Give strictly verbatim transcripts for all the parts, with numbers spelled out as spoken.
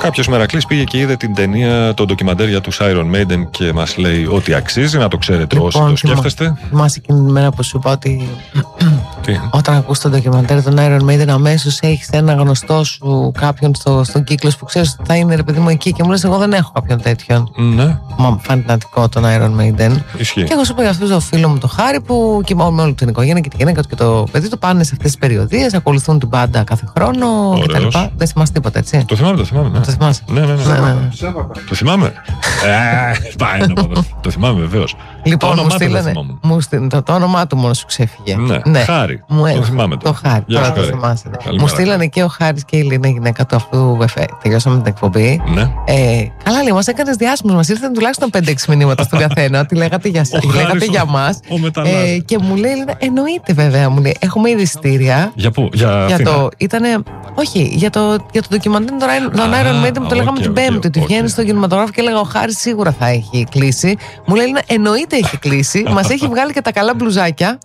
Κάποιος μερακλής πήγε και είδε την ταινία, το ντοκιμαντέρ για τους Iron Maiden και μας λέει ότι αξίζει να το ξέρετε λοιπόν, όσοι το σκέφτεστε. Θυμάσαι εκείνη την μέρα που σου είπα ότι Τι? Όταν ακούς το ντοκιμαντέρ των Iron Maiden αμέσως έχεις ένα γνωστό σου, κάποιον στο, στον κύκλο που ξέρεις ότι θα είναι ρε παιδί μου εκεί και μου λες εγώ δεν έχω κάποιον τέτοιον. Ναι. Μα φανατικό τον Iron Maiden. Ισχύει. Και εγώ σου είπα για αυτό το φίλο μου το Χάρη που και με όλη την οικογένεια και τη γυναίκα του και το παιδί του πάνε σε αυτές τις περιοδίες, ακολουθούν την μπάντα κάθε χρόνο κτλ. Δεν θυμάσαι τίποτα, έτσι? Το θυμάμαι, το θυμάμαι. Ναι. Το θυμάσαι? Ναι, ναι, ναι. ναι, ναι, ναι. Το θυμάμαι. ε, πάει να πω. Το θυμάμαι βεβαίως. Λοιπόν, μου στείλανε. Μου στείλανε το, το όνομά του μόνο σου ξέφυγε. Ναι, ναι. Χάρη. Μου το θυμάμαι. Το Χάρη. Τώρα το θυμάσαι. Μου στείλανε και ο Χάρης και η Λίνα, η γυναίκα του, αφού τελειώσαμε την εκπομπή. Ναι. Ε, καλά, λέει, μας έκανες διάσημος. Μας ήρθαν τουλάχιστον πέντε έξι μηνύματα στον καθένα. Ότι λέγατε για, λέγατε για μας. Ε, και μου λέει, εννοείται βέβαια, μου λέει, έχουμε ήδη εισιτήρια. Για πού, για, για το, ήτανε, όχι, για το, για το ντοκιμαντέρ των Iron Maiden που το λέγαμε την Πέμπτη. Ότι βγαίνει στον κινηματογράφο και έλεγα ο Χάρης σίγουρα θα έχει κλείσει. Μου λέει, εννοείται έχει κλείσει. Μας έχει βγάλει και τα καλά μπλουζάκια.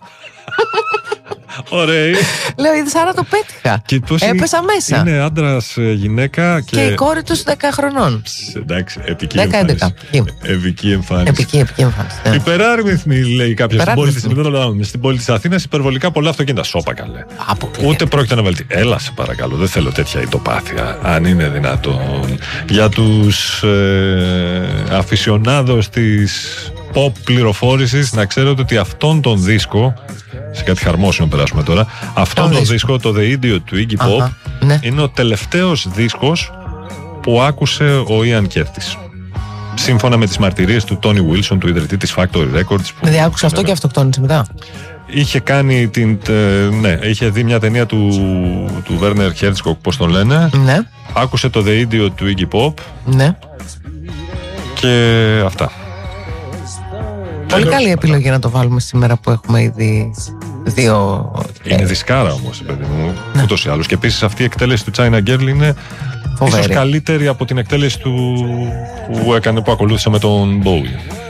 Ωραία. Λέω, είδες, άρα το πέτυχα. Έπεσα μέσα. Είναι άντρας, γυναίκα και. Και η κόρη του δέκα χρονών. Εντάξει, επική δέκα έντεκα. Επική εμφάνιση. Επική, επική εμφάνιση. Ναι. Υπεράρμηθμη, λέει κάποιος. Στην πόλη της Αθήνας υπερβολικά πολλά αυτοκίνητα. Σώπα καλέ. Ούτε πρόκειται να βελτιώσει. Έλα, σε παρακαλώ, δεν θέλω τέτοια ητοπάθεια. Αν είναι δυνατόν. Για τους ε, αφισιονάδος της pop πληροφόρησης, να ξέρετε ότι αυτόν τον δίσκο. Σε κάτι χαρμόσυνο περάσουμε τώρα. Αυτόν τον δίσκο, δίσκο, το The Idiot του Iggy Pop, Αχα, ναι. είναι ο τελευταίος δίσκος που άκουσε ο Ian Curtis. Σύμφωνα με τις μαρτυρίες του Tony Wilson, του ιδρυτή της Factory Records. Δηλαδή άκουσε αυτό και αυτοκτόνησε μετά. Είχε κάνει την. Ναι, είχε δει μια ταινία του, του Werner Herzog, πώς τον λένε. Ναι. Άκουσε το The Idiot του Iggy Pop. Ναι. Και αυτά. Πολύ καλή επιλογή να το βάλουμε σήμερα που έχουμε ήδη δύο. Είναι δισκάρα όμως, παιδί μου, ναι. ούτως ή άλλως. Και επίσης αυτή η εκτέλεση του China Girl είναι φοβερή. Ίσως καλύτερη από την εκτέλεση του που έκανε, που ακολούθησε με τον Bowie.